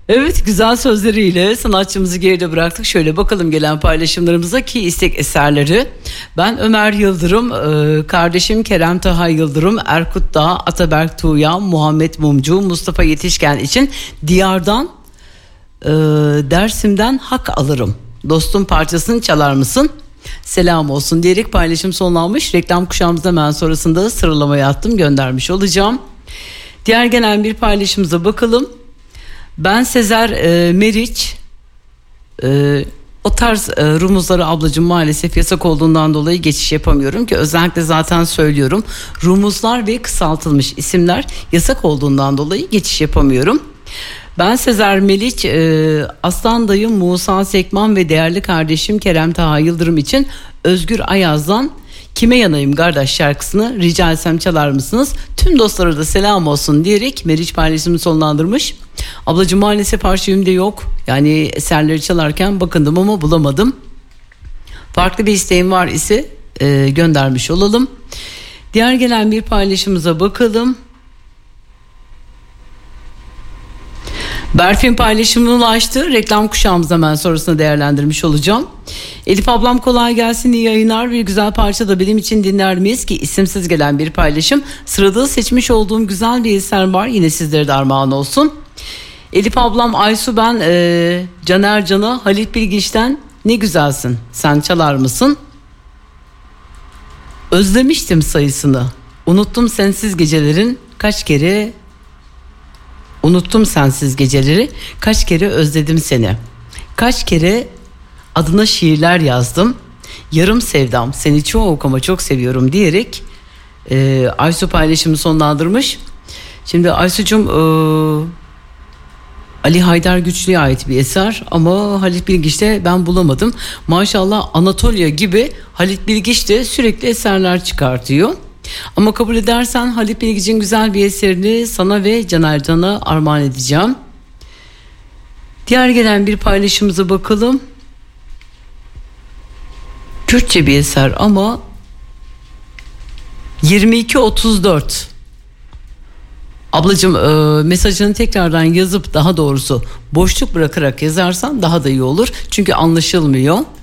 Evet, güzel sözleriyle sanatçımızı geride bıraktık. Şöyle bakalım gelen paylaşımlarımıza ki istek eserleri. Ben Ömer Yıldırım, kardeşim Kerem Taha Yıldırım, Erkut Dağ, Ataberk Tuğyan, Muhammed Mumcu, Mustafa Yetişken için Diyar'dan, Dersim'den hak alırım. Dostum parçasını çalar mısın? Selam olsun diyerek paylaşım sonlanmış. Reklam kuşağımızda hemen sonrasında sıralamaya attım, göndermiş olacağım. Diğer gelen bir paylaşımıza bakalım. Ben Sezer Meriç, o tarz rumuzları ablacığım maalesef yasak olduğundan dolayı geçiş yapamıyorum ki, özellikle zaten söylüyorum, rumuzlar ve kısaltılmış isimler yasak olduğundan dolayı geçiş yapamıyorum. Ben Sezer Meriç, aslan dayım Musa Sekman ve değerli kardeşim Kerem Taha Yıldırım için Özgür Ayaz'dan Kime Yanayım Kardeş şarkısını rica etsem çalar mısınız? Tüm dostlara da selam olsun diyerek Meriç paylaşımını sonlandırmış. Ablacığım maalesef arşivimde yok. Yani eserleri çalarken bakındım ama bulamadım. Farklı bir isteğim var ise göndermiş olalım. Diğer gelen bir paylaşımıza bakalım. Berfin paylaşımına ulaştı. Reklam kuşağımızda hemen sonrasında değerlendirmiş olacağım. Elif ablam kolay gelsin, iyi yayınlar. Bir güzel parça da benim için dinler miyiz ki isimsiz gelen bir paylaşım. Sırada seçmiş olduğum güzel bir eser var. Yine sizlere de armağan olsun. Elif ablam Aysu, ben Caner Can'a Halit Bilgiç'ten Ne Güzelsin Sen çalar mısın? Özlemiştim sayısını. Unuttum sensiz gecelerin kaç kere. Unuttum sensiz geceleri, kaç kere özledim seni. Kaç kere adına şiirler yazdım. Yarım sevdam, seni çok ama çok seviyorum diyerek Aysu paylaşımı sonlandırmış. Şimdi Aysu'cum, Ali Haydar Güçlü'ye ait bir eser ama Halit Bilgiç'te ben bulamadım. Maşallah Anatolia gibi Halit Bilgiç de sürekli eserler çıkartıyor. Ama kabul edersen Halit Bilgiç'in güzel bir eserini sana ve Caner Can'a armağan edeceğim. Diğer gelen bir paylaşımıza bakalım. Kürtçe bir eser ama 2234. Ablacığım mesajını tekrardan yazıp, daha doğrusu boşluk bırakarak yazarsan daha da iyi olur. Çünkü anlaşılmıyor.